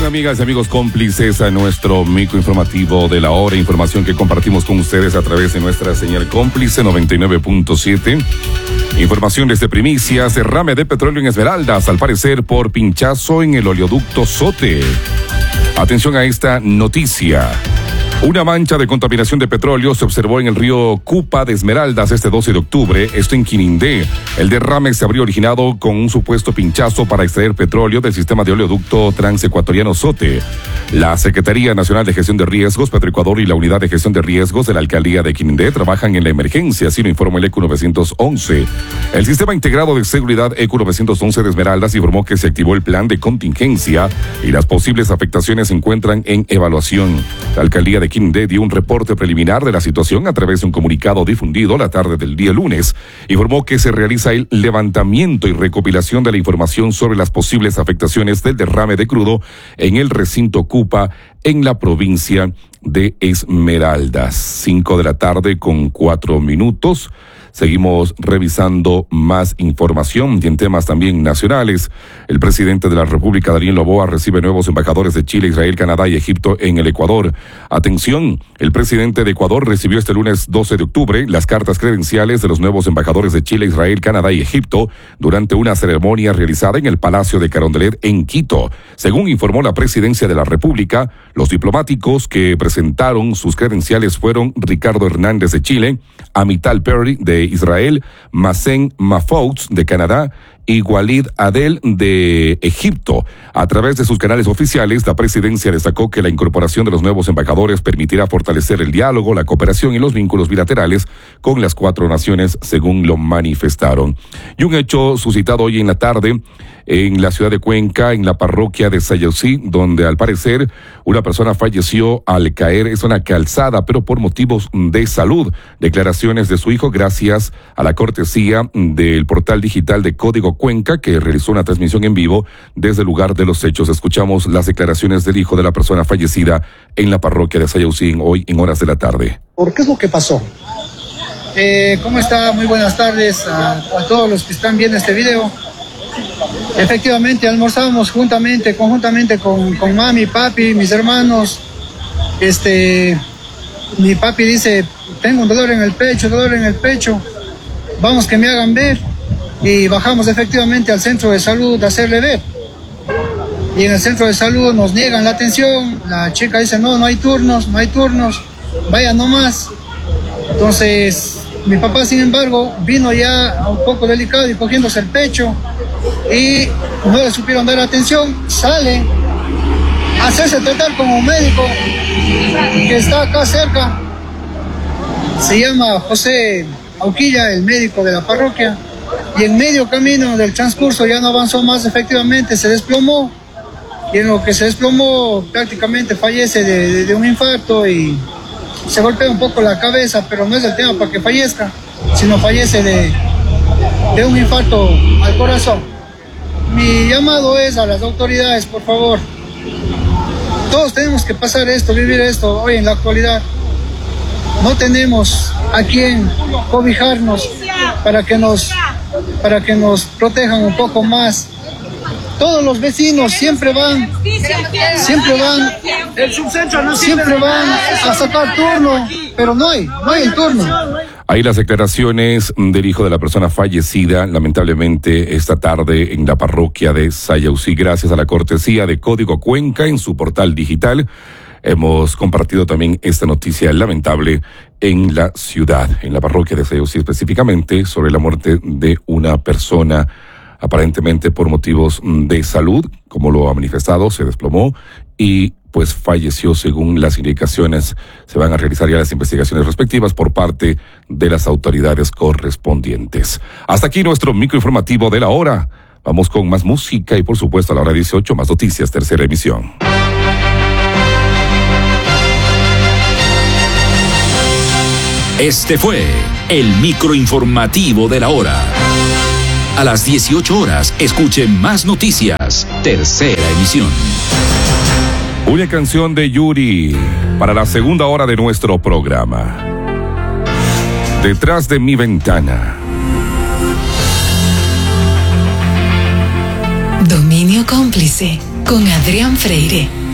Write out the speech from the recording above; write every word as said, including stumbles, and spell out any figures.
amigas y amigos cómplices a nuestro microinformativo de la hora, información que compartimos con ustedes a través de nuestra señal cómplice noventa y nueve punto siete. Información desde primicias, derrame de petróleo en Esmeraldas, al parecer por pinchazo en el oleoducto Sote. Atención a esta noticia. Una mancha de contaminación de petróleo se observó en el río Cupa de Esmeraldas este doce de octubre, esto en Quinindé. El derrame se habría originado con un supuesto pinchazo para extraer petróleo del sistema de oleoducto transecuatoriano Sote. La Secretaría Nacional de Gestión de Riesgos, Petroecuador y la Unidad de Gestión de Riesgos de la Alcaldía de Quinindé trabajan en la emergencia, así lo informó el E Q novecientos once. El Sistema Integrado de Seguridad E Q novecientos once de Esmeraldas informó que se activó el plan de contingencia y las posibles afectaciones se encuentran en evaluación. La Alcaldía de Quinindé dio un reporte preliminar de la situación a través de un comunicado difundido la tarde del día lunes. Informó que se realiza el levantamiento y recopilación de la información sobre las posibles afectaciones del derrame de crudo en el recinto Cupa en la provincia de Esmeraldas. Cinco de la tarde con cuatro minutos. Seguimos revisando más información y en temas también nacionales. El presidente de la República, Daniel Noboa, recibe nuevos embajadores de Chile, Israel, Canadá y Egipto en el Ecuador. Atención, el presidente de Ecuador recibió este lunes doce de octubre las cartas credenciales de los nuevos embajadores de Chile, Israel, Canadá y Egipto durante una ceremonia realizada en el Palacio de Carondelet en Quito. Según informó la presidencia de la República, los diplomáticos que presentaron sus credenciales fueron Ricardo Hernández de Chile, Amital Perry de Israel, Mazen Mahfouz de Canadá y Walid Adel de Egipto. A través de sus canales oficiales, la presidencia destacó que la incorporación de los nuevos embajadores permitirá fortalecer el diálogo, la cooperación y los vínculos bilaterales con las cuatro naciones, según lo manifestaron. Y un hecho suscitado hoy en la tarde en la ciudad de Cuenca, en la parroquia de Sayausí, donde al parecer una persona falleció al caer, es una calzada, pero por motivos de salud. Declaraciones de su hijo gracias a la cortesía del portal digital de Código Cuenca, que realizó una transmisión en vivo desde el lugar de los hechos. Escuchamos las declaraciones del hijo de la persona fallecida en la parroquia de Sayausí hoy en horas de la tarde. ¿Por qué es lo que pasó? Eh, ¿Cómo está? Muy buenas tardes a, a todos los que están viendo este video. Efectivamente, almorzamos juntamente, conjuntamente con, con mami, papi, mis hermanos. Este, mi papi dice, tengo un dolor en el pecho, dolor en el pecho, vamos que me hagan ver. Y bajamos efectivamente al centro de salud a hacerle ver. Y en el centro de salud nos niegan la atención, la chica dice, no, no hay turnos, no hay turnos, vaya nomás. Entonces, mi papá, sin embargo, vino ya un poco delicado y cogiéndose el pecho y no le supieron dar atención, sale a hacerse tratar como un médico que está acá cerca, se llama José Auquilla, el médico de la parroquia, y en medio camino del transcurso ya no avanzó más, efectivamente se desplomó, y en lo que se desplomó prácticamente fallece de, de, de un infarto y se golpea un poco la cabeza, pero no es el tema para que fallezca, sino fallece de, de un infarto al corazón. Mi llamado es a las autoridades, por favor. Todos tenemos que pasar esto, vivir esto hoy en la actualidad. No tenemos a quién cobijarnos para que nos, para que nos protejan un poco más. Todos los vecinos siempre van, siempre van, siempre van a sacar turno, pero no hay, no hay el turno. Ahí las declaraciones del hijo de la persona fallecida, lamentablemente esta tarde en la parroquia de Sayausí, gracias a la cortesía de Código Cuenca en su portal digital. Hemos compartido también esta noticia lamentable en la ciudad, en la parroquia de Sayausí específicamente, sobre la muerte de una persona aparentemente por motivos de salud, como lo ha manifestado, se desplomó y pues falleció según las indicaciones. Se van a realizar ya las investigaciones respectivas por parte de las autoridades correspondientes. Hasta aquí nuestro microinformativo de la hora. Vamos con más música y por supuesto a la hora dieciocho más noticias, tercera emisión. Este fue el microinformativo de la hora. A las dieciocho horas, escuche más noticias, tercera emisión. Una canción de Yuri para la segunda hora de nuestro programa. Detrás de mi ventana. Dominio Cómplice con Adrián Freire.